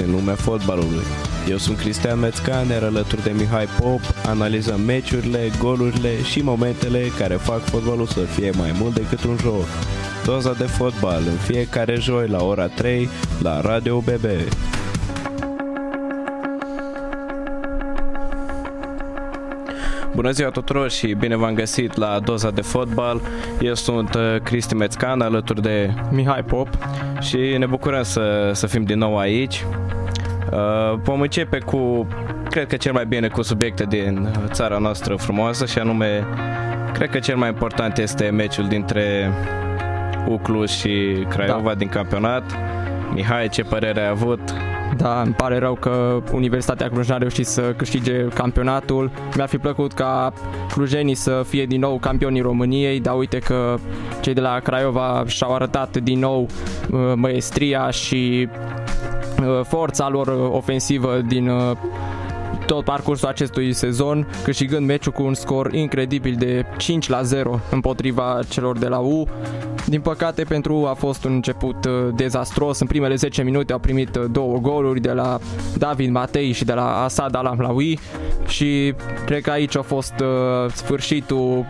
în lumea fotbalului. Eu sunt Cristian Mețcan, iar alături de Mihai Pop analizăm meciurile, golurile și momentele care fac fotbalul să fie mai mult decât un joc. Doza de fotbal în fiecare joi la ora 3 la Radio UBB. Bună ziua tuturor și bine v-am găsit la Doza de fotbal. Eu sunt Cristi Mețcan alături de Mihai Pop și ne bucurăm să fim din nou aici. Vom începe cu, cred că cel mai bine cu subiecte din țara noastră frumoasă și anume, cred că cel mai important este meciul dintre Cluj și Craiova din campionat. Mihai, ce părere ai avut? Da, îmi pare rău că Universitatea Cluj n-a reușit să câștige campionatul. Mi-ar fi plăcut ca clujenii să fie din nou campionii României, dar uite că cei de la Craiova și-au arătat din nou maestria și forța lor ofensivă din tot parcursul acestui sezon, câștigând meciul cu un scor incredibil de 5-0 împotriva celor de la U. Din păcate pentru U a fost un început dezastros. În primele 10 minute au primit 2 goluri de la David Matei și de la Asad Al-Amlaoui și cred că aici a fost sfârșitul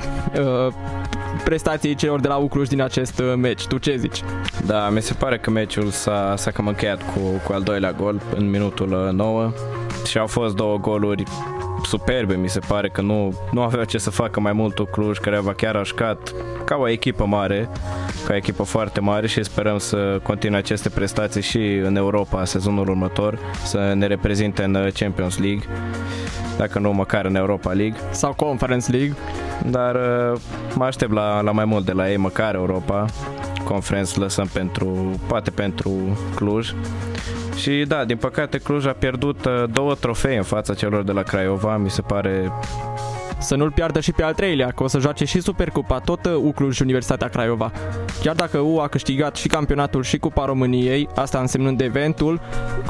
prestației celor de la U Cluj din acest meci. Tu ce zici? Da, mi se pare că meciul s-a cam încheiat cu al doilea gol în minutul 9 și au fost 2 goluri superbe. Mi se pare că nu avea ce să facă mai mult Cluj, care chiar a jucat ca o echipă mare, ca o echipă foarte mare și sperăm să continue aceste prestații și în Europa sezonul următor, să ne reprezinte în Champions League, dacă nu măcar în Europa League sau Conference League, dar mă aștept la mai mult de la ei, măcar Europa. Conference lăsăm poate pentru Cluj. Și da, din păcate Cluj a pierdut 2 trofee în fața celor de la Craiova, mi se pare. Să nu-l piardă și pe al treilea, că o să joace și Supercupa, tot U Cluj și Universitatea Craiova. Chiar dacă U a câștigat și campionatul și Cupa României, asta însemnând eventul,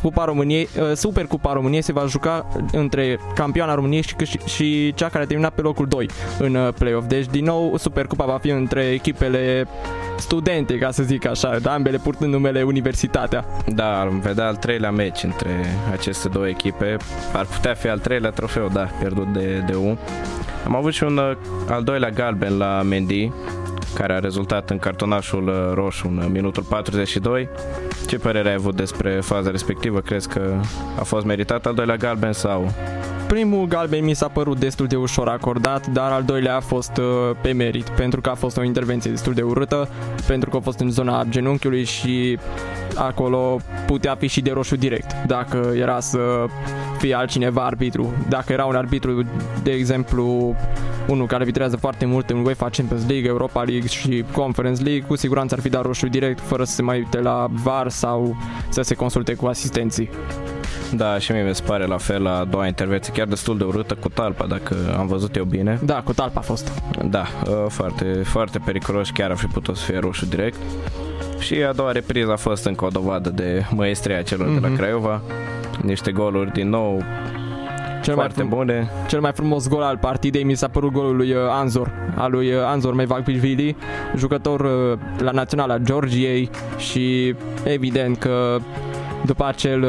Supercupa României se va juca între campioana României și cea care a terminat pe locul 2 în play-off. Deci din nou Supercupa va fi între echipele studente, ca să zic așa, da, ambele purtând numele Universitatea. Da, am vedea al treilea meci între aceste 2 echipe. Ar putea fi al treilea trofeu, da, pierdut de U. Am avut și un al doilea galben la Mendy, care a rezultat în cartonașul roșu în minutul 42. Ce părere ai avut despre faza respectivă? Crezi că a fost meritat al doilea galben sau? Primul galben mi s-a părut destul de ușor acordat, dar al doilea a fost pe merit, pentru că a fost o intervenție destul de urâtă, pentru că a fost în zona genunchiului și acolo putea fi și de roșu direct, dacă era să fie altcineva arbitru. Dacă era un arbitru, de exemplu, unul care arbitrează foarte mult în UEFA Champions League, Europa League și Conference League, cu siguranță ar fi dat roșu direct, fără să se mai uite la VAR sau să se consulte cu asistenții. Da, și mie mi se pare la fel la a doua intervenție, chiar destul de urâtă, cu talpa, dacă am văzut eu bine. Da, cu talpa a fost. Da, foarte, foarte periculos, chiar ar fi putut să fie roșu direct. Și a doua repriză a fost încă o dovadă de maestria celor de la Craiova. Niște goluri din nou foarte bune. Cel mai frumos gol al partidei mi s-a părut golul lui Anzor, al lui Anzor Mevakvishvili, jucător la naționala Georgiei, și evident că după acel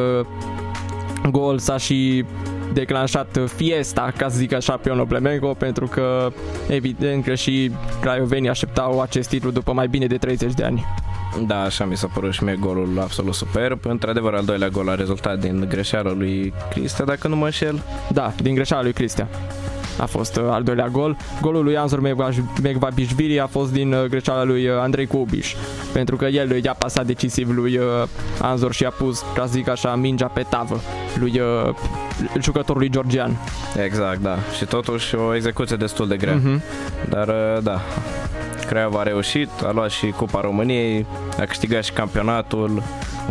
gol s-a și declanșat fiesta, ca să zic așa, pe Ono Plemenco, pentru că evident că și craiovenii așteptau acest titlu după mai bine de 30 de ani. Da, așa mi s-a părut și mie golul absolut superb. Într-adevăr, al doilea gol a rezultat din greșeala lui Cristea, dacă nu mă înșel. Da, din greșeala lui Cristea a fost al doilea gol. Golul lui Anzor Mevakvishvili a fost din greșeala lui Andrei Cubiș, pentru că el i-a pasat decisiv lui Anzor și a pus, ca să zic așa, mingea pe tavă lui jucătorului georgian. Exact, da. Și totuși o execuție destul de grea. Dar da, Craiova a reușit, a luat și Cupa României, a câștigat și campionatul.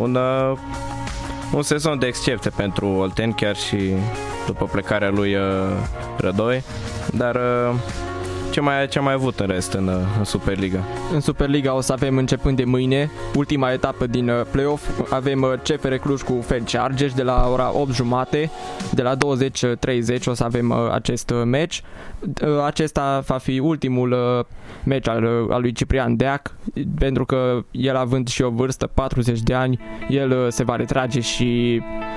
Un sezon de excepție pentru olteni, chiar și după plecarea lui Rădoi. Dar ce mai avut în rest în Superliga? În Superliga o să avem, începând de mâine, ultima etapă din play-off. Avem CFR Cluj cu FC Argeș de la ora 8:30. De la 20:30 o să avem acest meci. Acesta va fi ultimul meci al lui Ciprian Deac, pentru că el, având și o vârstă, 40 de ani, el se va retrage și